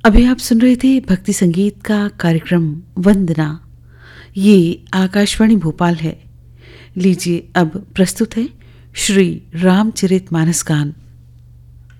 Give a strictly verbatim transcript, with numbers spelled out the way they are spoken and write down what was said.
अभी आप सुन रहे थे भक्ति संगीत का कार्यक्रम वंदना। ये आकाशवाणी भोपाल है। लीजिए अब प्रस्तुत है श्री रामचरितमानस गान।